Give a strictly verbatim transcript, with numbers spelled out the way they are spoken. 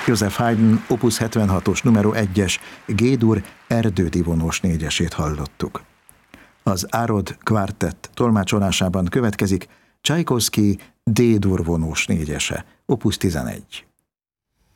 Joseph Haydn opus hetvenhatos numero egyes G-dur erdődivonós négyesét hallottuk. Az Árod Quartett tolmácsolásában következik Csajkovszky D-dur vonós négyese, opus tizenegy.